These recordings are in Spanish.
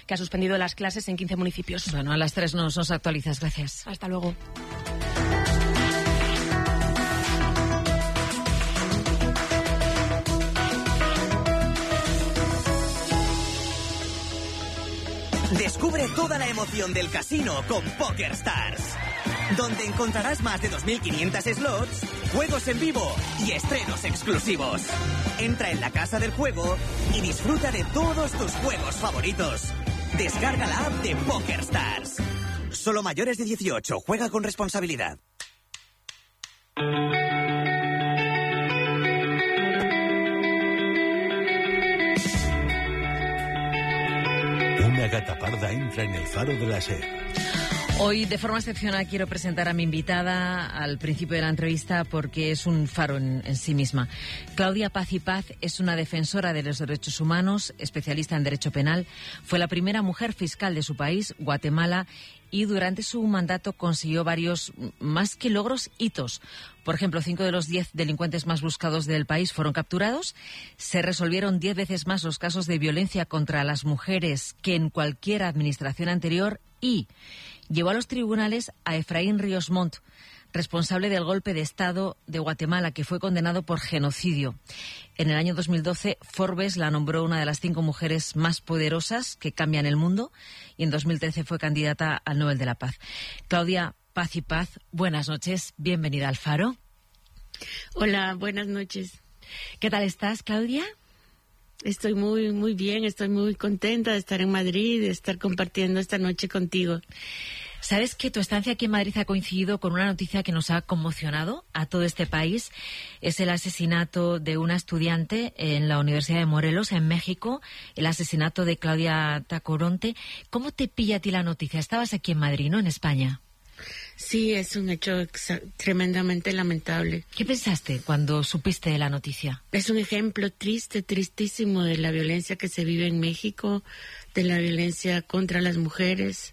que ha suspendido las clases en 15 municipios. Bueno, a las 3 nos actualizas. Gracias. Hasta luego. Descubre toda la emoción del casino con PokerStars, donde encontrarás más de 2.500 slots, juegos en vivo y estrenos exclusivos. Entra en la casa del juego y disfruta de todos tus juegos favoritos. Descarga la app de PokerStars. Solo mayores de 18. Juega con responsabilidad. Una gata parda entra en el faro de la SER. Hoy, de forma excepcional, quiero presentar a mi invitada al principio de la entrevista porque es un faro en sí misma. Claudia Paz y Paz es una defensora de los derechos humanos, especialista en derecho penal. Fue la primera mujer fiscal de su país, Guatemala, y durante su mandato consiguió varios, más que logros, hitos. Por ejemplo, 5 de los 10 delincuentes más buscados del país fueron capturados. Se resolvieron 10 veces más los casos de violencia contra las mujeres que en cualquier administración anterior y llevó a los tribunales a Efraín Ríos Montt, responsable del golpe de Estado de Guatemala, que fue condenado por genocidio. En el año 2012, Forbes la nombró una de las 5 mujeres más poderosas que cambian el mundo y en 2013 fue candidata al Nobel de la Paz. Claudia Paz y Paz, buenas noches, bienvenida al Faro. Hola, buenas noches. ¿Qué tal estás, Claudia? Estoy muy bien, estoy muy contenta de estar en Madrid, de estar compartiendo esta noche contigo. ¿Sabes que tu estancia aquí en Madrid ha coincidido con una noticia que nos ha conmocionado a todo este país? Es el asesinato de una estudiante en la Universidad de Morelos, en México, el asesinato de Claudia Tacoronte. ¿Cómo te pilla a ti la noticia? Estabas aquí en Madrid, ¿no?, en España. Sí, es un hecho tremendamente lamentable. ¿Qué pensaste cuando supiste de la noticia? Es un ejemplo tristísimo de la violencia que se vive en México, de la violencia contra las mujeres.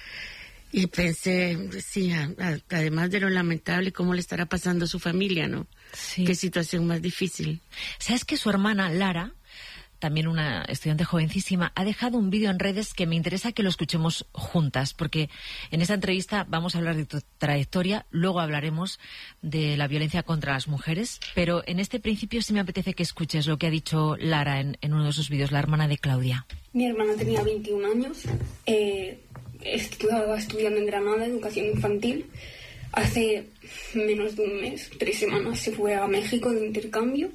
Y pensé, sí, además de lo lamentable, cómo le estará pasando a su familia, ¿no? Sí. Qué situación más difícil. ¿Sabes que su hermana, Lara, también una estudiante jovencísima, ha dejado un vídeo en redes que me interesa que lo escuchemos juntas? Porque en esta entrevista vamos a hablar de tu trayectoria, luego hablaremos de la violencia contra las mujeres, pero en este principio sí me apetece que escuches lo que ha dicho Lara en uno de sus vídeos, la hermana de Claudia. Mi hermana tenía 21 años, estaba estudiando en Granada, educación infantil. Hace menos de un mes, 3 semanas, se fue a México de intercambio.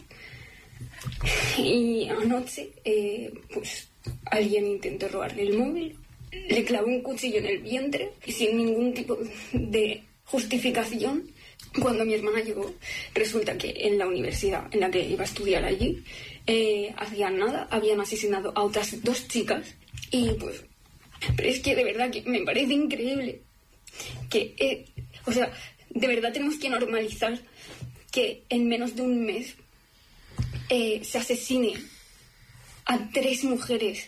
Y anoche, pues alguien intentó robarle el móvil, le clavó un cuchillo en el vientre y sin ningún tipo de justificación. Cuando mi hermana llegó, resulta que en la universidad en la que iba a estudiar allí, hacían nada, habían asesinado a otras 2 chicas y pues... Pero es que de verdad que me parece increíble que, o sea, de verdad tenemos que normalizar que en menos de un mes se asesine a 3 mujeres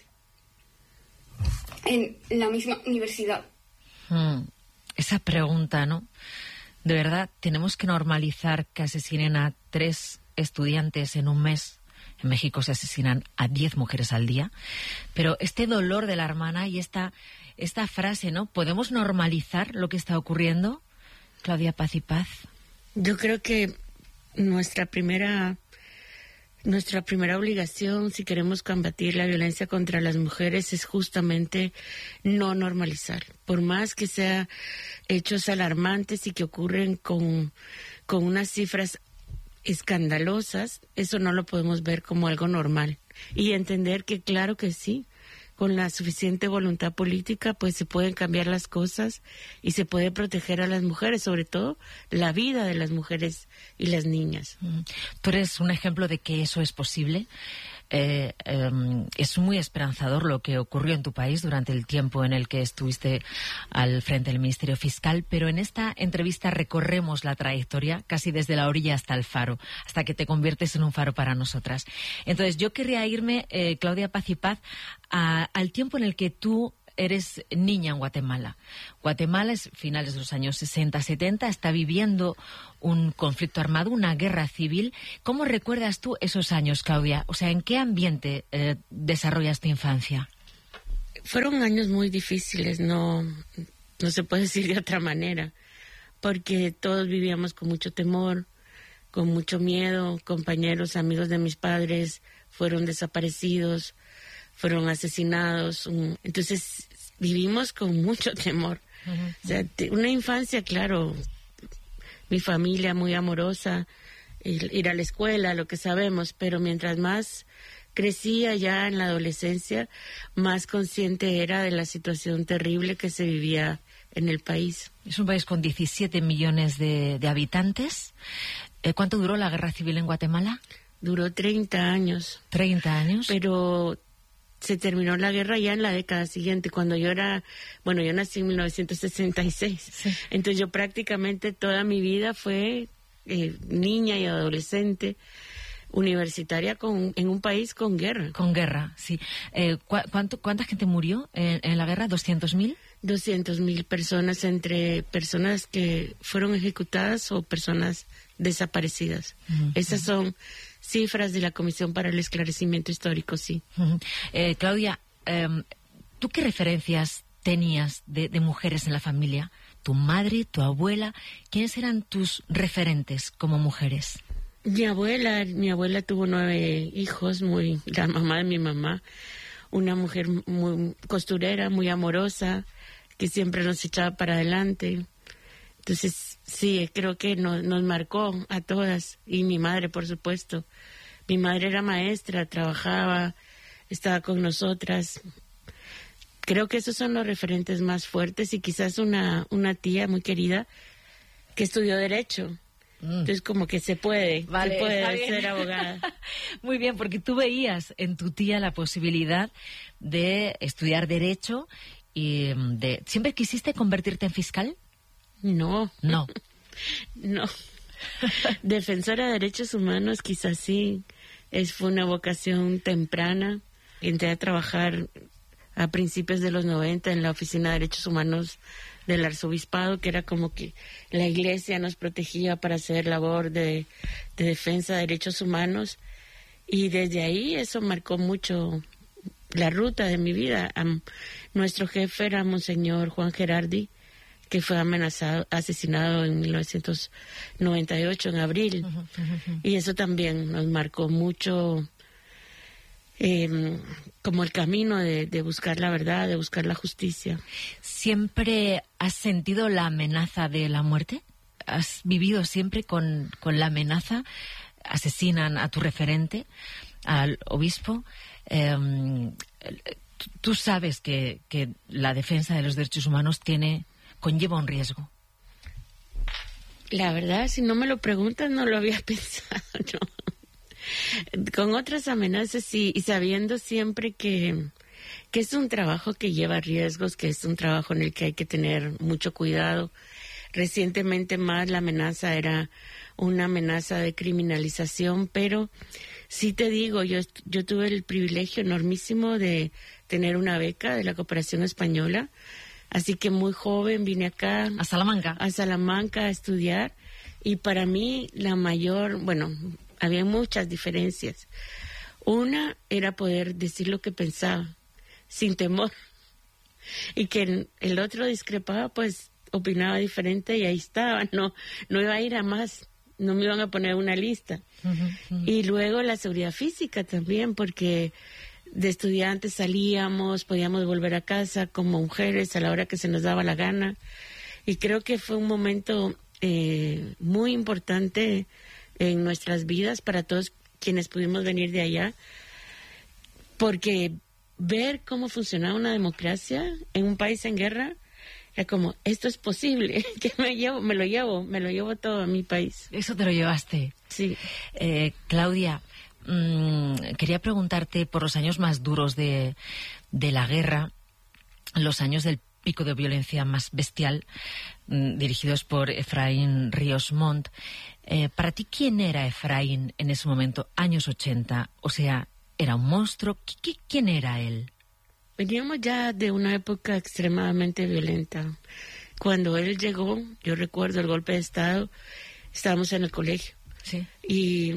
en la misma universidad. Esa pregunta, ¿no? De verdad, tenemos que normalizar que asesinen a 3 estudiantes en un mes. En México se asesinan a 10 mujeres al día. Pero este dolor de la hermana y esta frase, ¿no? ¿Podemos normalizar lo que está ocurriendo? Claudia Paz y Paz. Yo creo que nuestra primera obligación, si queremos combatir la violencia contra las mujeres, es justamente no normalizar. Por más que sean hechos alarmantes y que ocurren con unas cifras escandalosas, eso no lo podemos ver como algo normal. Y entender que claro que sí, con la suficiente voluntad política, pues se pueden cambiar las cosas y se puede proteger a las mujeres, sobre todo la vida de las mujeres y las niñas. Tú eres un ejemplo de que eso es posible. Es muy esperanzador lo que ocurrió en tu país durante el tiempo en el que estuviste al frente del Ministerio Fiscal, pero en esta entrevista recorremos la trayectoria casi desde la orilla hasta el faro, hasta que te conviertes en un faro para nosotras. Entonces yo querría irme, Claudia Paz y Paz, al tiempo en el que tú eres niña en Guatemala. Guatemala es finales de los años 60, 70, está viviendo un conflicto armado, una guerra civil. ¿Cómo recuerdas tú esos años, Claudia? O sea, ¿en qué ambiente desarrollas tu infancia? Fueron años muy difíciles, no se puede decir de otra manera, porque todos vivíamos con mucho temor, con mucho miedo. Compañeros, amigos de mis padres fueron desaparecidos, fueron asesinados. Entonces vivimos con mucho temor. O sea, una infancia, claro, mi familia muy amorosa, ir a la escuela, lo que sabemos, pero mientras más crecía ya en la adolescencia, más consciente era de la situación terrible que se vivía en el país. Es un país con 17 millones de habitantes. ¿Cuánto duró la guerra civil en Guatemala? Duró 30 años. 30 años. Pero se terminó la guerra ya en la década siguiente, cuando yo nací en 1966. Sí. Entonces yo prácticamente toda mi vida fue niña y adolescente, universitaria en un país con guerra. Con guerra, sí. ¿Cuánta gente murió en la guerra? ¿200.000? 200.000 personas, entre personas que fueron ejecutadas o personas desaparecidas. Esas son cifras de la Comisión para el Esclarecimiento Histórico, sí. Claudia, ¿tú qué referencias tenías de mujeres en la familia? ¿Tu madre, tu abuela? ¿Quiénes eran tus referentes como mujeres? Mi abuela tuvo 9 hijos, la mamá de mi mamá, una mujer muy costurera, muy amorosa, que siempre nos echaba para adelante. Entonces, sí, creo que nos marcó a todas, y mi madre, por supuesto. Mi madre era maestra, trabajaba, estaba con nosotras. Creo que esos son los referentes más fuertes, y quizás una tía muy querida que estudió Derecho. Entonces, como que se puede ser abogada. Muy bien, porque tú veías en tu tía la posibilidad de estudiar Derecho y ¿Siempre quisiste convertirte en fiscal? No. No. No. Defensora de derechos humanos, quizás sí. Fue una vocación temprana. Entré a trabajar a principios de los 90 en la Oficina de Derechos Humanos del Arzobispado, que era como que la iglesia nos protegía para hacer labor de defensa de derechos humanos. Y desde ahí eso marcó mucho la ruta de mi vida. Nuestro jefe era Monseñor Juan Gerardi, que fue asesinado en 1998, en abril. Y eso también nos marcó mucho, como el camino de buscar la verdad, de buscar la justicia. ¿Siempre has sentido la amenaza de la muerte? ¿Has vivido siempre con la amenaza? Asesinan a tu referente, al obispo. Tú sabes que la defensa de los derechos humanos conlleva un riesgo. La verdad, si no me lo preguntas, no lo había pensado, no. Con otras amenazas sí, y sabiendo siempre que es un trabajo que lleva riesgos, que es un trabajo en el que hay que tener mucho cuidado. Recientemente más la amenaza era una amenaza de criminalización, pero sí te digo, yo tuve el privilegio enormísimo de tener una beca de la Cooperación Española, así que muy joven vine acá a Salamanca a estudiar, y para mí había muchas diferencias. Una era poder decir lo que pensaba sin temor, y que el otro discrepaba, pues opinaba diferente y ahí estaba, no iba a ir a más, no me iban a poner una lista. Y luego la seguridad física también, porque de estudiantes salíamos, podíamos volver a casa como mujeres a la hora que se nos daba la gana, y creo que fue un momento muy importante en nuestras vidas para todos quienes pudimos venir de allá, porque ver cómo funcionaba una democracia en un país en guerra era como, esto es posible, que me lo llevo todo a mi país. Eso te lo llevaste. Sí. Claudia, quería preguntarte por los años más duros de la guerra, los años del pico de violencia más bestial, dirigidos por Efraín Ríos Montt. Para ti, ¿quién era Efraín en ese momento, años 80? O sea, ¿era un monstruo? ¿Quién era él? Veníamos ya de una época extremadamente violenta. Cuando él llegó, yo recuerdo el golpe de Estado, estábamos en el colegio. Sí. Y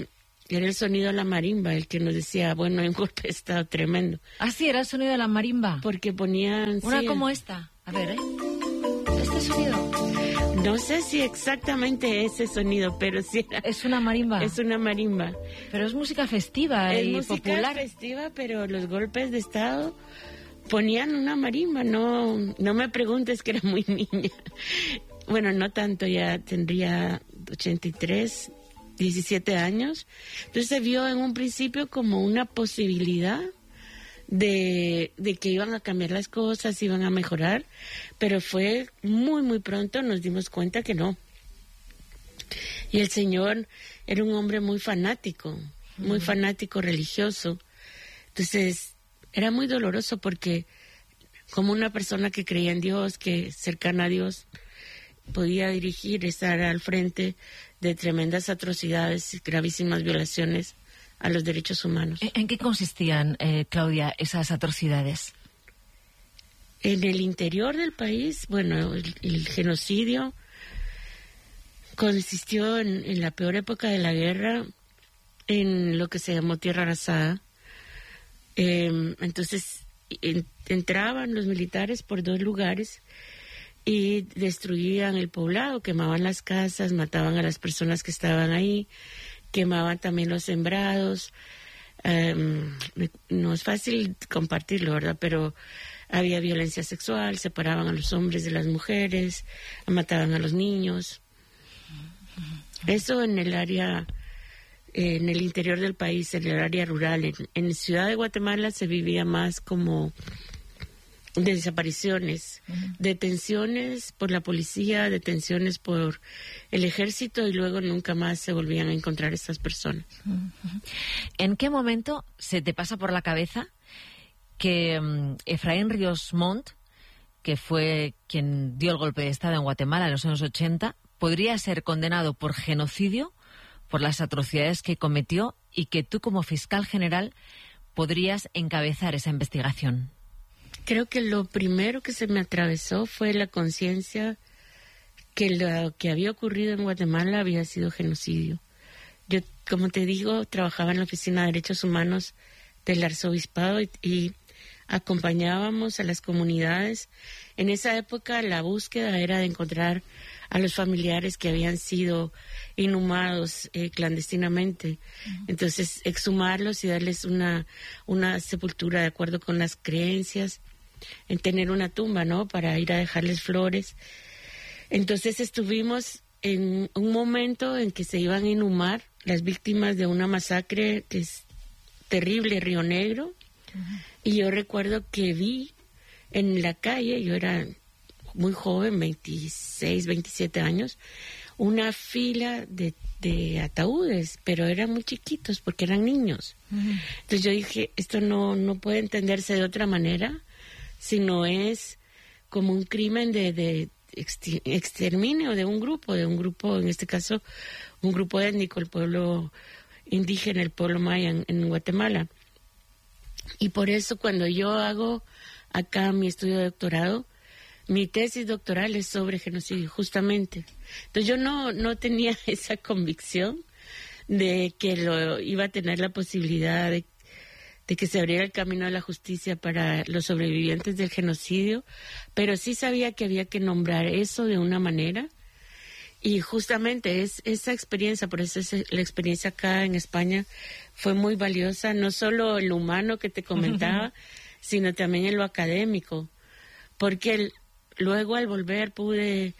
Era el sonido de la marimba el que nos decía, bueno, hay un golpe de estado tremendo. Ah, sí, era el sonido de la marimba. Porque ponían... Una sí, como esta. A ver, ¿este sonido? No sé si exactamente ese sonido, pero sí era... Es una marimba. Es una marimba. Pero es música festiva Es y música popular. festiva, pero los golpes de estado ponían una marimba. No me preguntes, que era muy niña. Bueno, no tanto, ya tendría 83, 17 años. Entonces se vio en un principio como una posibilidad de que iban a cambiar las cosas, iban a mejorar, pero fue muy, muy pronto, nos dimos cuenta que no. Y el Señor era un hombre muy fanático religioso. Entonces era muy doloroso porque como una persona que creía en Dios, que cercana a Dios, podía dirigir, estar al frente de tremendas atrocidades, gravísimas violaciones a los derechos humanos. ¿En qué consistían, Claudia, esas atrocidades? En el interior del país, bueno, el genocidio consistió en la peor época de la guerra, en lo que se llamó Tierra Arrasada. Entonces, entraban los militares por 2 lugares y destruían el poblado, quemaban las casas, mataban a las personas que estaban ahí, quemaban también los sembrados. No es fácil compartirlo, ¿verdad? Pero había violencia sexual, separaban a los hombres de las mujeres, mataban a los niños. Eso en el área, en el interior del país, en el área rural. En Ciudad de Guatemala se vivía más como de desapariciones, detenciones por la policía, detenciones por el ejército, y luego nunca más se volvían a encontrar estas personas. ¿En qué momento se te pasa por la cabeza que Efraín Ríos Montt, que fue quien dio el golpe de Estado en Guatemala en los años 80, podría ser condenado por genocidio, por las atrocidades que cometió, y que tú como fiscal general podrías encabezar esa investigación? Creo que lo primero que se me atravesó fue la conciencia que lo que había ocurrido en Guatemala había sido genocidio. Yo, como te digo, trabajaba en la Oficina de Derechos Humanos del Arzobispado y acompañábamos a las comunidades. En esa época la búsqueda era de encontrar a los familiares que habían sido inhumados clandestinamente. Entonces, exhumarlos y darles una sepultura de acuerdo con las creencias, en tener una tumba, ¿no?, para ir a dejarles flores. Entonces estuvimos en un momento en que se iban a inhumar las víctimas de una masacre que es terrible, Río Negro. Y yo recuerdo que vi en la calle, yo era muy joven, 26, 27 años, una fila de ataúdes, pero eran muy chiquitos porque eran niños. Entonces yo dije, esto no puede entenderse de otra manera, sino es como un crimen de exterminio de un grupo, en este caso, un grupo étnico, el pueblo indígena, el pueblo maya en Guatemala. Y por eso cuando yo hago acá mi estudio de doctorado, mi tesis doctoral es sobre genocidio, justamente. Entonces yo no tenía esa convicción de que lo iba a tener la posibilidad de que se abriera el camino a la justicia para los sobrevivientes del genocidio, pero sí sabía que había que nombrar eso de una manera. Y justamente esa experiencia, por eso la experiencia acá en España fue muy valiosa, no solo en lo humano que te comentaba, sino también en lo académico, porque luego al volver pude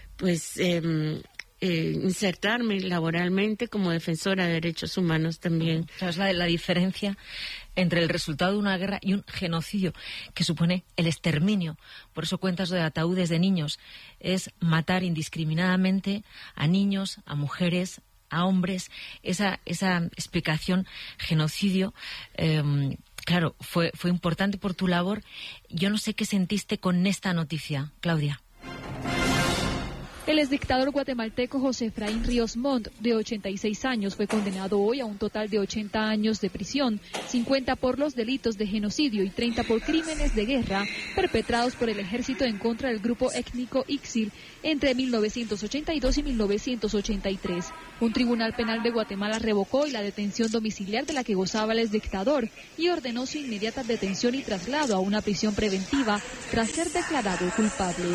insertarme laboralmente como defensora de derechos humanos también. O sea, es la diferencia entre el resultado de una guerra y un genocidio, que supone el exterminio. Por eso cuentas de ataúdes de niños. Es matar indiscriminadamente a niños, a mujeres, a hombres. Esa explicación, genocidio, claro, fue importante por tu labor. Yo no sé qué sentiste con esta noticia, Claudia. El exdictador guatemalteco José Efraín Ríos Montt, de 86 años, fue condenado hoy a un total de 80 años de prisión, 50 por los delitos de genocidio y 30 por crímenes de guerra perpetrados por el ejército en contra del grupo étnico Ixil entre 1982 y 1983. Un tribunal penal de Guatemala revocó la detención domiciliar de la que gozaba el exdictador y ordenó su inmediata detención y traslado a una prisión preventiva tras ser declarado culpable.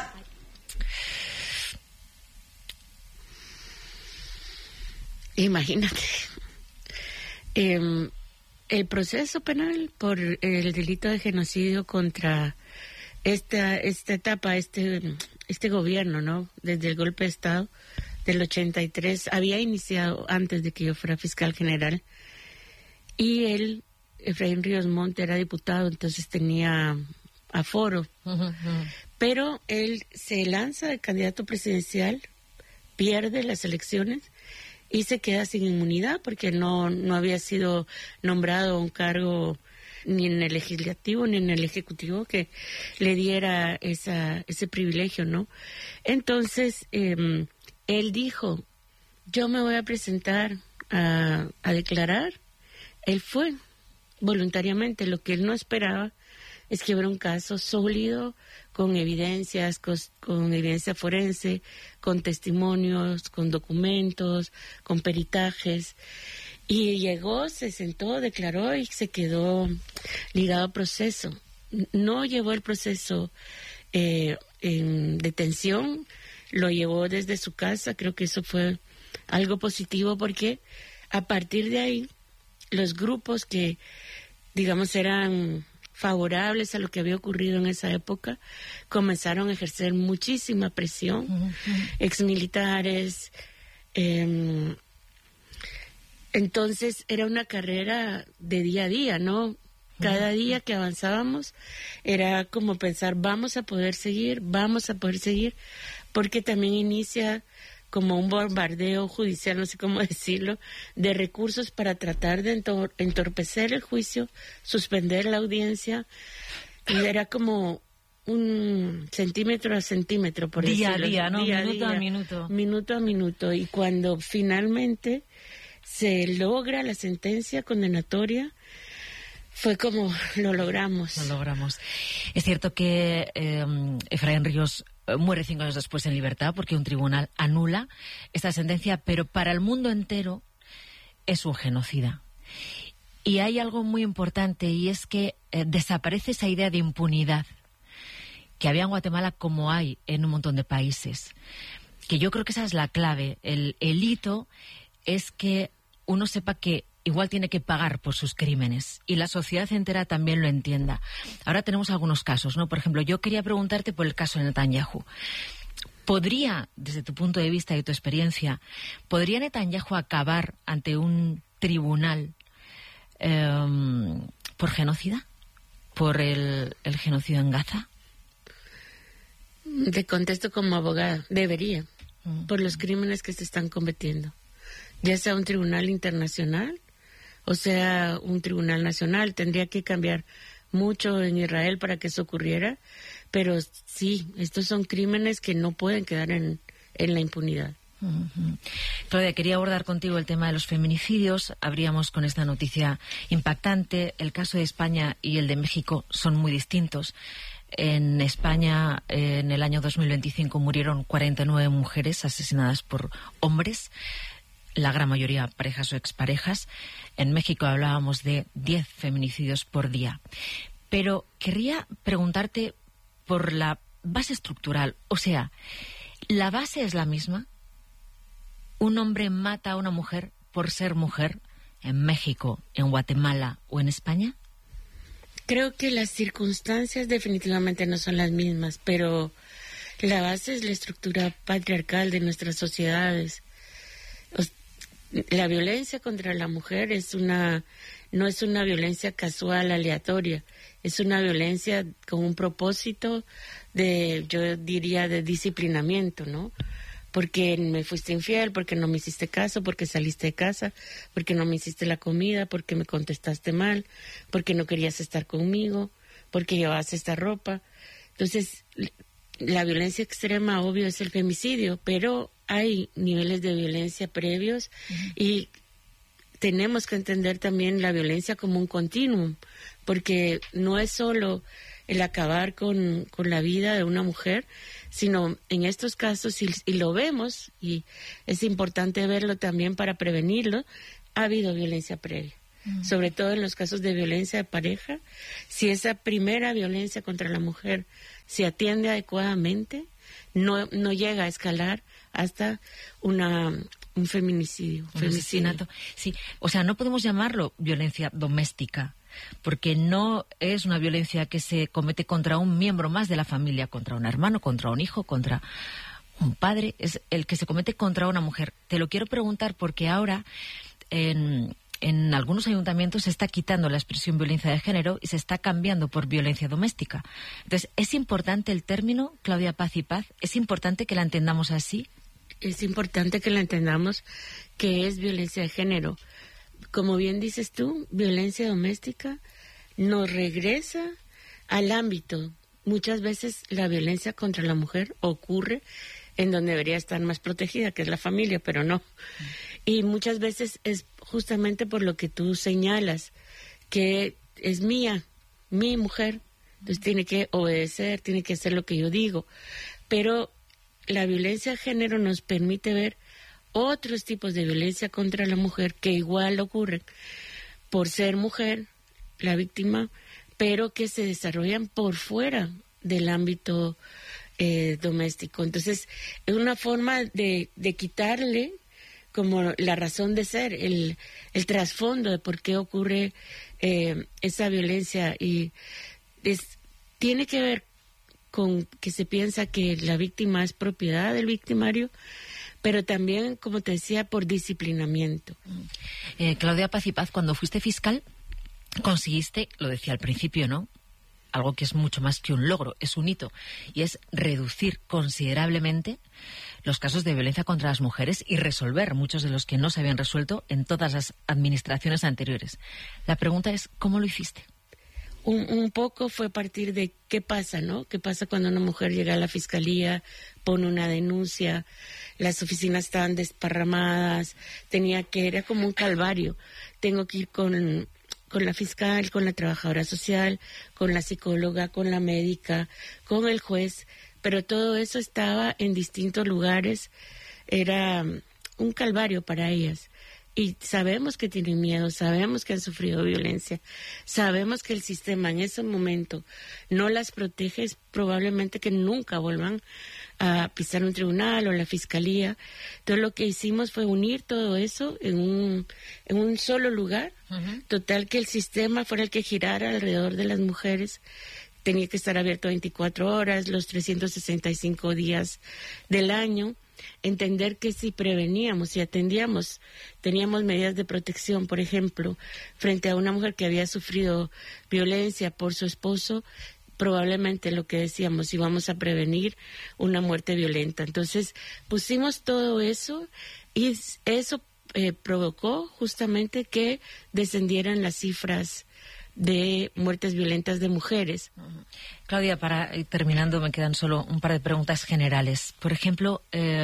Imagínate, el proceso penal por el delito de genocidio contra esta etapa, este gobierno, ¿no? Desde el golpe de Estado del 83, había iniciado antes de que yo fuera fiscal general. Y él, Efraín Ríos Montt, era diputado, entonces tenía aforo. Pero él se lanza de candidato presidencial, pierde las elecciones y se queda sin inmunidad porque no había sido nombrado a un cargo ni en el legislativo ni en el ejecutivo que le diera ese privilegio, ¿no? Entonces, él dijo, yo me voy a presentar a declarar. Él fue voluntariamente. Lo que él no esperaba es que hubiera un caso sólido, con evidencias, con evidencia forense, con testimonios, con documentos, con peritajes. Y llegó, se sentó, declaró y se quedó ligado al proceso. No llevó el proceso en detención, lo llevó desde su casa. Creo que eso fue algo positivo porque a partir de ahí los grupos que, digamos, eran favorables a lo que había ocurrido en esa época, comenzaron a ejercer muchísima presión, exmilitares. Entonces era una carrera de día a día, ¿no? Cada día que avanzábamos era como pensar, vamos a poder seguir, porque también inicia como un bombardeo judicial, no sé cómo decirlo, de recursos para tratar de entorpecer el juicio, suspender la audiencia. Y era como un centímetro a centímetro, por decirlo. Día a día, ¿no? Día Minuto a a día, minuto. Minuto a minuto. Y cuando finalmente se logra la sentencia condenatoria, fue como lo logramos. Lo logramos. Es cierto que Efraín Ríos muere 5 años después en libertad porque un tribunal anula esta sentencia, pero para el mundo entero es un genocida. Y hay algo muy importante y es que desaparece esa idea de impunidad que había en Guatemala como hay en un montón de países. Que yo creo que esa es la clave. El hito es que uno sepa que igual tiene que pagar por sus crímenes y la sociedad entera también lo entienda. Ahora tenemos algunos casos, ¿no? Por ejemplo, yo quería preguntarte por el caso de Netanyahu. ¿Podría, desde tu punto de vista y tu experiencia, podría Netanyahu acabar ante un tribunal por genocida? ¿Por el genocidio en Gaza? Te contesto como abogada, debería, por los crímenes que se están cometiendo. Ya sea un tribunal internacional o sea un tribunal nacional, tendría que cambiar mucho en Israel para que eso ocurriera, pero sí, estos son crímenes que no pueden quedar en la impunidad. Claudia, quería abordar contigo el tema de los feminicidios. Abríamos con esta noticia impactante. El caso de España y el de México son muy distintos. En España, en el año 2025, murieron 49 mujeres asesinadas por hombres, la gran mayoría parejas o exparejas. En México hablábamos de 10 feminicidios por día. Pero querría preguntarte por la base estructural. O sea, ¿la base es la misma? ¿Un hombre mata a una mujer por ser mujer en México, en Guatemala o en España? Creo que las circunstancias definitivamente no son las mismas, pero la base es la estructura patriarcal de nuestras sociedades. La violencia contra la mujer no es una violencia casual, aleatoria, es una violencia con un propósito yo diría, de disciplinamiento, ¿no? Porque me fuiste infiel, porque no me hiciste caso, porque saliste de casa, porque no me hiciste la comida, porque me contestaste mal, porque no querías estar conmigo, porque llevabas esta ropa. Entonces, la violencia extrema, obvio, es el femicidio, pero hay niveles de violencia previos y tenemos que entender también la violencia como un continuum, porque no es solo el acabar con la vida de una mujer, sino en estos casos, y lo vemos, y es importante verlo también para prevenirlo, ha habido violencia previa. Sobre todo en los casos de violencia de pareja, si esa primera violencia contra la mujer se atiende adecuadamente, no llega a escalar hasta un feminicidio. Un asesinato. Sí, o sea, no podemos llamarlo violencia doméstica, porque no es una violencia que se comete contra un miembro más de la familia, contra un hermano, contra un hijo, contra un padre, es el que se comete contra una mujer. Te lo quiero preguntar porque ahora en algunos ayuntamientos se está quitando la expresión violencia de género y se está cambiando por violencia doméstica. Entonces, ¿es importante el término, Claudia Paz y Paz? ¿Es importante que la entendamos así? Es importante que la entendamos que es violencia de género. Como bien dices tú, violencia doméstica nos regresa al ámbito. Muchas veces la violencia contra la mujer ocurre en donde debería estar más protegida, que es la familia, pero no. Y muchas veces es justamente por lo que tú señalas, que es mi mujer, entonces tiene que obedecer, tiene que hacer lo que yo digo. Pero la violencia de género nos permite ver otros tipos de violencia contra la mujer que igual ocurren por ser mujer, la víctima, pero que se desarrollan por fuera del ámbito doméstico. Entonces, es una forma de quitarle como la razón de ser, el trasfondo de por qué ocurre esa violencia, y tiene que ver con que se piensa que la víctima es propiedad del victimario, pero también, como te decía, por disciplinamiento. Claudia Paz y Paz, cuando fuiste fiscal, conseguiste, lo decía al principio, ¿no?, algo que es mucho más que un logro, es un hito, y es reducir considerablemente los casos de violencia contra las mujeres y resolver muchos de los que no se habían resuelto en todas las administraciones anteriores. La pregunta es, ¿cómo lo hiciste? Un poco fue a partir de qué pasa, ¿no? ¿Qué pasa cuando una mujer llega a la fiscalía, pone una denuncia, las oficinas estaban desparramadas, era como un calvario. Tengo que ir con la fiscal, con la trabajadora social, con la psicóloga, con la médica, con el juez, pero todo eso estaba en distintos lugares, era un calvario para ellas. Y sabemos que tienen miedo, sabemos que han sufrido violencia, sabemos que el sistema en ese momento no las protege, es probablemente que nunca vuelvan a pisar un tribunal o la fiscalía. Entonces lo que hicimos fue unir todo eso en un solo lugar, total que el sistema fuera el que girara alrededor de las mujeres. Tenía que estar abierto 24 horas, los 365 días del año. Entender que si preveníamos y atendíamos, teníamos medidas de protección, por ejemplo, frente a una mujer que había sufrido violencia por su esposo, probablemente lo que decíamos, íbamos a prevenir una muerte violenta. Entonces pusimos todo eso y eso provocó justamente que descendieran las cifras de muertes violentas de mujeres. Claudia, para ir terminando, me quedan solo un par de preguntas generales. Por ejemplo,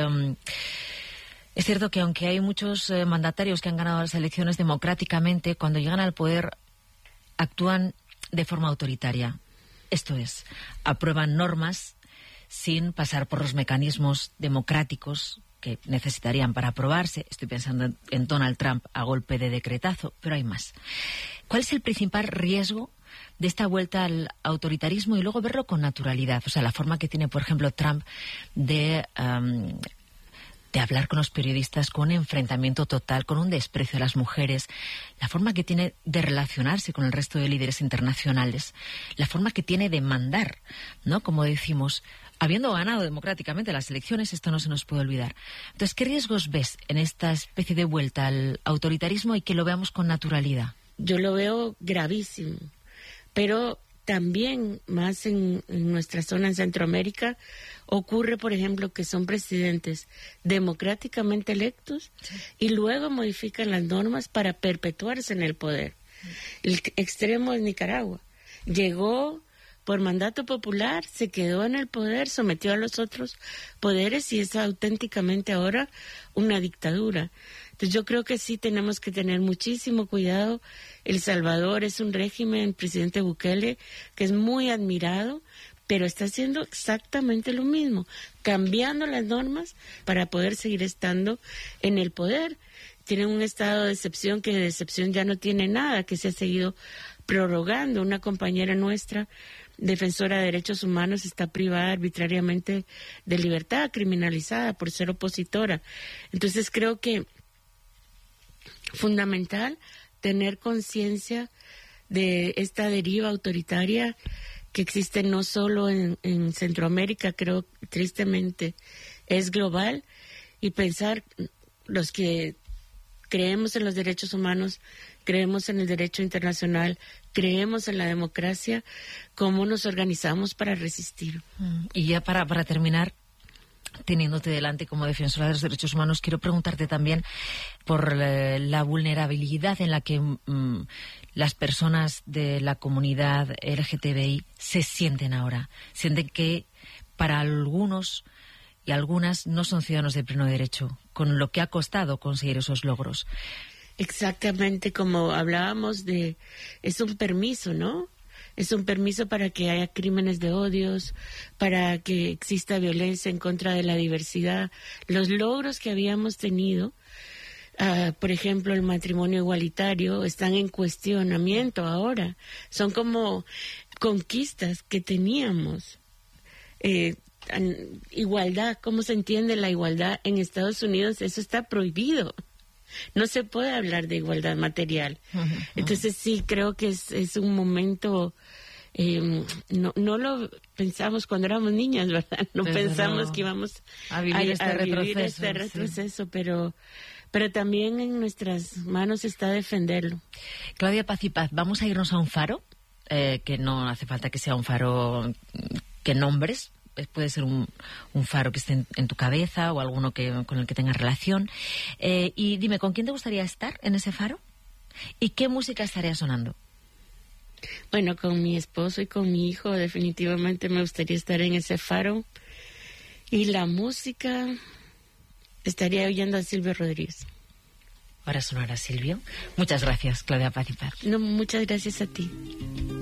es cierto que aunque hay muchos mandatarios que han ganado las elecciones democráticamente, cuando llegan al poder actúan de forma autoritaria. Esto es, aprueban normas sin pasar por los mecanismos democráticos que necesitarían para aprobarse. Estoy pensando en Donald Trump a golpe de decretazo, pero hay más. ¿Cuál es el principal riesgo de esta vuelta al autoritarismo y luego verlo con naturalidad? O sea, la forma que tiene, por ejemplo, Trump de hablar con los periodistas con un enfrentamiento total, con un desprecio a las mujeres, la forma que tiene de relacionarse con el resto de líderes internacionales, la forma que tiene de mandar, ¿no? Como decimos, habiendo ganado democráticamente las elecciones, esto no se nos puede olvidar. Entonces, ¿qué riesgos ves en esta especie de vuelta al autoritarismo y que lo veamos con naturalidad? Yo lo veo gravísimo, pero también más en nuestra zona en Centroamérica ocurre, por ejemplo, que son presidentes democráticamente electos y luego modifican las normas para perpetuarse en el poder. El extremo es Nicaragua. Llegó por mandato popular se quedó en el poder, sometió a los otros poderes y es auténticamente ahora una dictadura. Entonces yo creo que sí tenemos que tener muchísimo cuidado. El Salvador es un régimen, el presidente Bukele, que es muy admirado, pero está haciendo exactamente lo mismo, cambiando las normas para poder seguir estando en el poder. Tienen un estado de excepción que de excepción ya no tiene nada, que se ha seguido prorrogando. Una compañera nuestra, defensora de derechos humanos, está privada arbitrariamente de libertad, criminalizada por ser opositora. Entonces creo que fundamental tener conciencia de esta deriva autoritaria que existe no solo en Centroamérica, creo tristemente es global, y pensar los que creemos en los derechos humanos, creemos en el derecho internacional, creemos en la democracia, cómo nos organizamos para resistir. Y ya para terminar, teniéndote delante como defensora de los derechos humanos, quiero preguntarte también por la vulnerabilidad en la que las personas de la comunidad LGTBI se sienten ahora. Sienten que para algunos y algunas no son ciudadanos de pleno derecho, con lo que ha costado conseguir esos logros. Exactamente, como hablábamos de, es un permiso, ¿no? Es un permiso para que haya crímenes de odios, para que exista violencia en contra de la diversidad. Los logros que habíamos tenido, por ejemplo, el matrimonio igualitario, están en cuestionamiento ahora. Son como conquistas que teníamos. Igualdad, ¿cómo se entiende la igualdad en Estados Unidos? Eso está prohibido. No se puede hablar de igualdad material. Entonces sí, creo que es un momento, no lo pensamos cuando éramos niñas, ¿verdad? No pensamos que íbamos a vivir este retroceso, sí. pero también en nuestras manos está defenderlo. Claudia Paz y Paz, vamos a irnos a un faro, que no hace falta que sea un faro que nombres. Puede ser un faro que esté en tu cabeza o alguno con el que tengas relación. Y dime, ¿con quién te gustaría estar en ese faro? ¿Y qué música estaría sonando? Bueno, con mi esposo y con mi hijo definitivamente me gustaría estar en ese faro. Y la música, estaría oyendo a Silvio Rodríguez. Ahora sonará Silvio. Muchas gracias, Claudia Paz y Paz. No, muchas gracias a ti.